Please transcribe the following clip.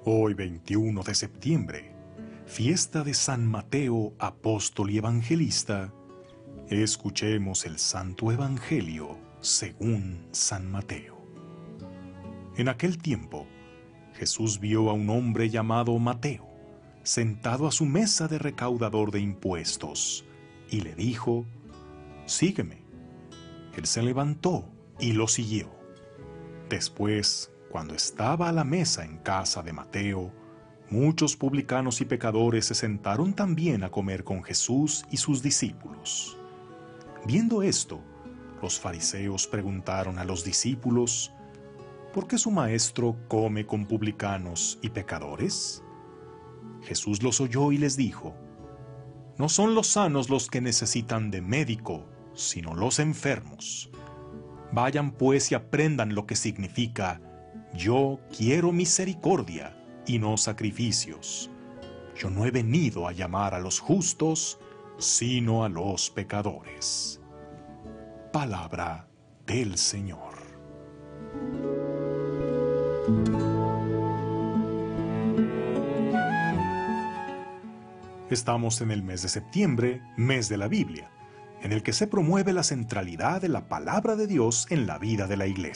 Hoy 21 de septiembre, fiesta de San Mateo, apóstol y evangelista, escuchemos el Santo Evangelio según San Mateo. En aquel tiempo, Jesús vio a un hombre llamado Mateo, sentado a su mesa de recaudador de impuestos, y le dijo: «Sígueme». Él se levantó y lo siguió. Después, cuando estaba a la mesa en casa de Mateo, muchos publicanos y pecadores se sentaron también a comer con Jesús y sus discípulos. Viendo esto, los fariseos preguntaron a los discípulos: ¿por qué su maestro come con publicanos y pecadores? Jesús los oyó y les dijo: «No son los sanos los que necesitan de médico, sino los enfermos. Vayan pues y aprendan lo que significa: yo quiero misericordia y no sacrificios. Yo no he venido a llamar a los justos, sino a los pecadores». Palabra del Señor. Estamos en el mes de septiembre, mes de la Biblia, en el que se promueve la centralidad de la palabra de Dios en la vida de la Iglesia.